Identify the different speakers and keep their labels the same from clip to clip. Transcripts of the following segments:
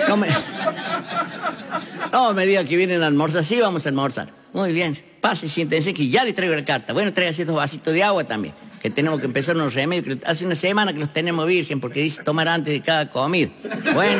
Speaker 1: No me diga que vienen a almorzar. Sí, vamos a almorzar. Muy bien. Pase, siéntense que ya le traigo la carta. Bueno, tráigase 2 vasitos de agua también. Que tenemos que empezar unos remedios. Hace una semana que los tenemos virgen porque dice tomar antes de cada comida. Bueno.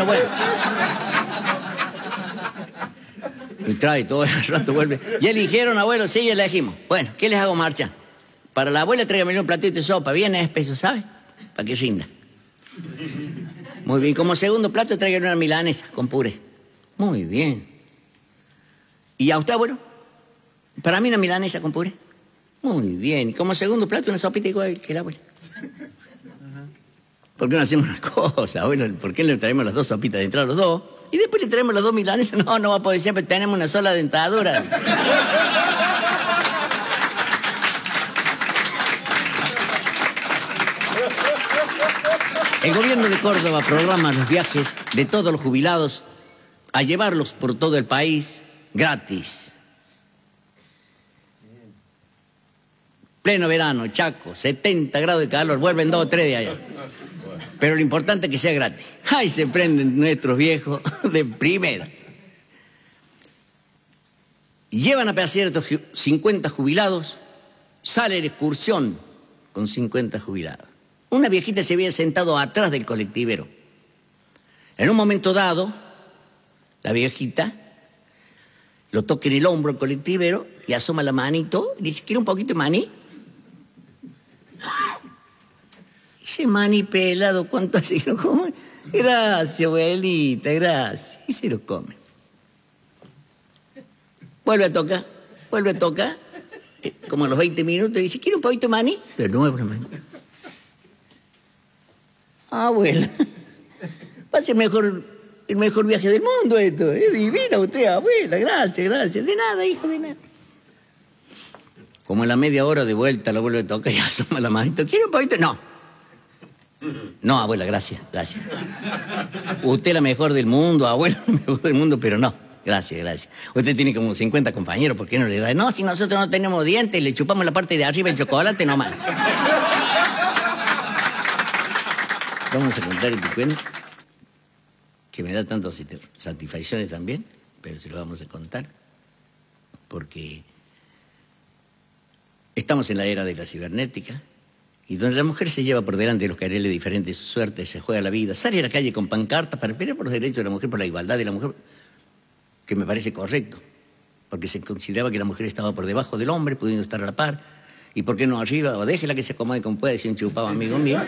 Speaker 1: Y trae todo el rato, vuelve. ¿Ya eligieron, abuelo? Sí, ya elegimos. Bueno, ¿qué les hago marcha? Para la abuela tráigame un platito de sopa. Bien espeso, ¿sabe? Para que rinda. Muy bien. Como segundo plato tráigame una milanesa con puré. Muy bien. ¿Y a usted, abuelo? Para mí una milanesa con puré. Muy bien. Como segundo plato una sopita igual que la abuela. ¿Por qué no hacemos una cosa, abuelo? ¿Por qué le traemos las 2 sopitas de entrada a los 2? Y después le traemos las 2 milanesas. No va a poder ser, pero tenemos una sola dentadura. El gobierno de Córdoba programa los viajes de todos los jubilados a llevarlos por todo el país gratis. Pleno verano, Chaco, 70 grados de calor, vuelven 2 o 3 de allá. Pero lo importante es que sea gratis. ¡Ay, se prenden nuestros viejos de primera! Llevan a pasear estos 50 jubilados, sale la excursión con 50 jubilados. Una viejita se había sentado atrás del colectivero. En un momento dado, la viejita lo toca en el hombro al colectivero y asoma la manito y dice, ¿quiere un poquito de maní? Ese maní pelado, ¿cuánto así lo come? Gracias, abuelita, gracias. Y se lo come. Vuelve a tocar. Como a los 20 minutos, dice, ¿quiere un poquito de maní? De nuevo, maní. Abuela, va a ser el mejor viaje del mundo esto. Es divina usted, abuela, gracias. De nada, hijo, de nada. Como a la media hora de vuelta la vuelve a tocar y asoma la manito. ¿Quiere un poquito? No, abuela, gracias. Usted es la mejor del mundo, abuela, la mejor del mundo, pero no. Gracias. Usted tiene como 50 compañeros, ¿por qué no le da? No, si nosotros no tenemos dientes, le chupamos la parte de arriba el chocolate nomás. Vamos a contar este cuento, que me da tantas satisfacciones también, pero se lo vamos a contar, porque estamos en la era de la cibernética, y donde la mujer se lleva por delante los careles diferentes de su suerte, se juega la vida, sale a la calle con pancartas para pelear por los derechos de la mujer, por la igualdad de la mujer, que me parece correcto, porque se consideraba que la mujer estaba por debajo del hombre, pudiendo estar a la par, y por qué no arriba, o déjela que se acomode como pueda, decía un chupado amigo mío.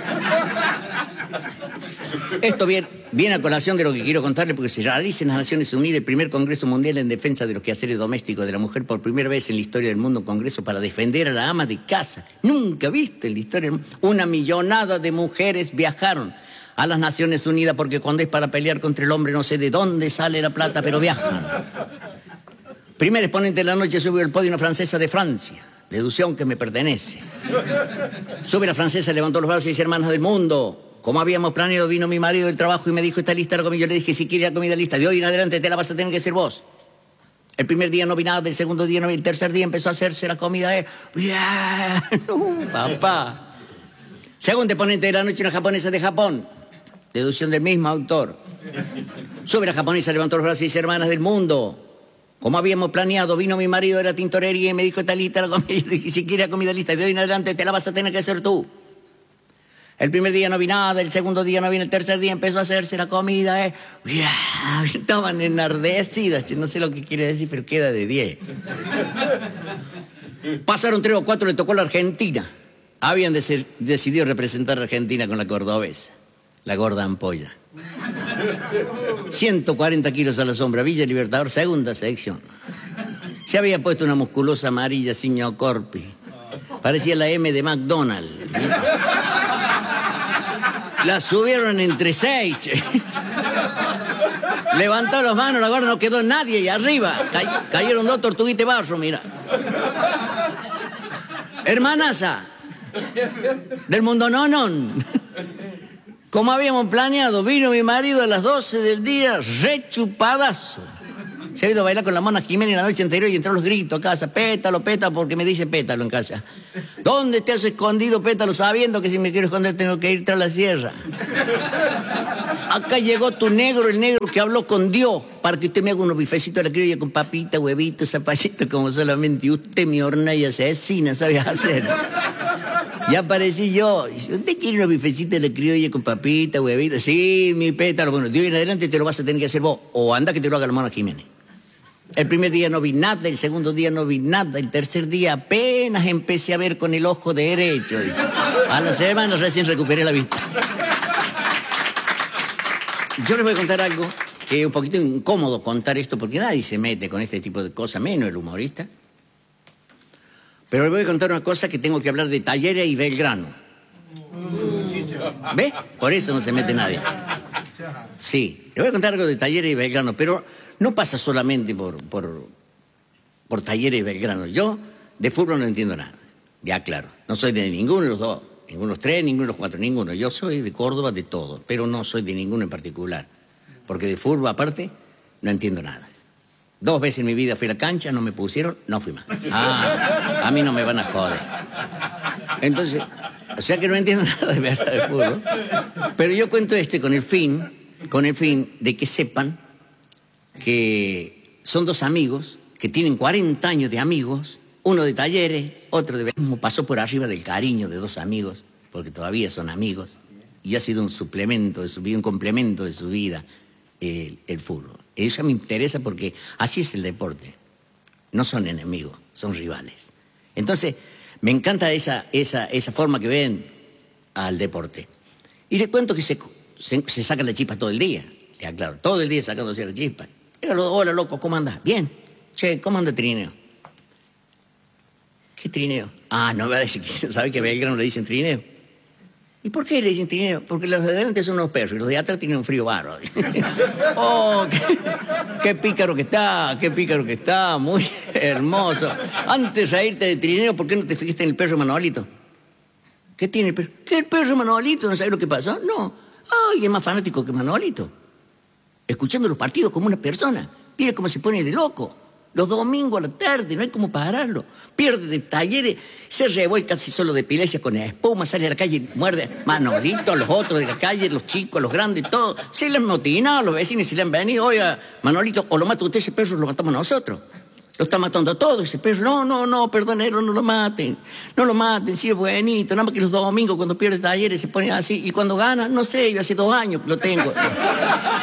Speaker 1: Esto viene a colación de lo que quiero contarle, porque se realiza en las Naciones Unidas el primer Congreso Mundial en defensa de los quehaceres domésticos de la mujer. Por primera vez en la historia del mundo, un congreso para defender a la ama de casa. Nunca viste en la historia del mundo. 1 millonada de mujeres viajaron a las Naciones Unidas, porque cuando es para pelear contra el hombre no sé de dónde sale la plata, pero viajan. Primer exponente de la noche subió al podio una francesa de Francia, deducción que me pertenece. Sube la francesa, levantó los brazos y dice, hermanas del mundo, como habíamos planeado, vino mi marido del trabajo y me dijo, ¿está lista la comida? Yo le dije, si quiere la comida lista, de hoy en adelante te la vas a tener que hacer vos. El primer día no vi nada, el segundo día no vi, el tercer día empezó a hacerse la comida. Bien, papá. Segundo exponente de la noche, una japonesa de Japón, deducción del mismo autor. Sube la japonesa, levantó los brazos y dice, hermanas del mundo, como habíamos planeado, vino mi marido de la tintorería y me dijo, está lista la comida. Yo le dije, si quiere la comida lista, de hoy en adelante te la vas a tener que hacer tú. El primer día no vi nada, el segundo día no vi, el tercer día empezó a hacerse la comida. Estaban enardecidas, no sé lo que quiere decir, pero queda de 10. Pasaron 3 o 4, le tocó la Argentina. Habían decidido representar a Argentina con la cordobesa, la gorda ampolla. 140 kilos a la sombra, Villa Libertador, segunda sección. Se había puesto una musculosa amarilla Signo Corpi. Parecía la M de McDonald's. La subieron entre 6. Levantó las manos, la gorda no quedó nadie y arriba cayeron 2 tortuguitas de barro, mira. Hermanaza del mundo nonon. Como habíamos planeado, vino mi marido a las 12 del día, rechupadazo. Se ha ido a bailar con la Mona Jiménez la noche anterior y entró los gritos a casa. Pétalo, porque me dice pétalo en casa. ¿Dónde te has escondido, pétalo, sabiendo que si me quiero esconder tengo que ir tras la sierra? Acá llegó tu negro, el negro que habló con Dios, para que usted me haga unos bifecitos de la criolla con papita, huevitos, zapallitos, como solamente usted, mi horna y asesina, sabe hacer. Y aparecí yo. ¿Usted quiere unos bifecitos de la criolla con papita, huevitos? Sí, mi pétalo. Bueno, de hoy en adelante te lo vas a tener que hacer vos. O anda que te lo haga la Mona Jiménez. El primer día no vi nada, el segundo día no vi nada, el tercer día apenas empecé a ver con el ojo derecho. A las semanas recién recuperé la vista. Yo les voy a contar algo que es un poquito incómodo contar esto porque nadie se mete con este tipo de cosas, menos el humorista. Pero les voy a contar una cosa que tengo que hablar de Talleres y Belgrano. ¿Ves? Por eso no se mete nadie. Sí, les voy a contar algo de Talleres y Belgrano, pero no pasa solamente por Talleres y Belgrano. Yo de fútbol no entiendo nada, ya claro. No soy de ninguno de los dos. Ninguno de los tres, ninguno de los cuatro, ninguno. Yo soy de Córdoba, de todo, pero no soy de ninguno en particular. Porque de fútbol, aparte, no entiendo nada. 2 veces en mi vida fui a la cancha, no me pusieron, no fui más. A mí no me van a joder. Entonces, o sea que no entiendo nada de verdad de fútbol. Pero yo cuento con el fin de que sepan que son 2 amigos que tienen 40 años de amigos. Uno de Talleres, otro de Belgrano. Pasó por arriba del cariño de 2 amigos, porque todavía son amigos, y ha sido un suplemento de su vida, un complemento de su vida, el fútbol. Eso me interesa porque así es el deporte. No son enemigos, son rivales. Entonces, me encanta esa forma que ven al deporte. Y les cuento que se sacan la chispa todo el día. Ya claro, todo el día sacándose la chispa. Hola, loco, ¿cómo andás? Bien. Che, ¿cómo anda Trineo? ¿Qué trineo? No me va a decir que sabe que a Belgrano le dicen trineo. ¿Y por qué le dicen trineo? Porque los de adelante son unos perros y los de atrás tienen un frío bárbaro. ¡Oh, qué pícaro que está! Muy hermoso. Antes de irte de trineo, ¿por qué no te fijaste en el perro Manolito? ¿Qué tiene el perro? ¿Qué el perro Manolito? ¿No sabes lo que pasó? No. ¡Ay, es más fanático que Manolito! Escuchando los partidos como una persona. Mira cómo se pone de loco. Los domingos a la tarde, no hay cómo pararlo. Pierde de Talleres, se revuelca casi solo de Pilesia con espuma, sale a la calle, muerde Manolito, a los otros de la calle, los chicos, los grandes, todo. Se le han motinado, los vecinos se le han venido. Oiga, Manolito, o lo mata usted ese perro o lo matamos nosotros. Lo está matando a todos ese perro. No, perdonero, no lo maten. No lo maten, sí es buenito. Nada más que los domingos cuando pierde Talleres se pone así. Y cuando gana, no sé, yo hace 2 años lo tengo.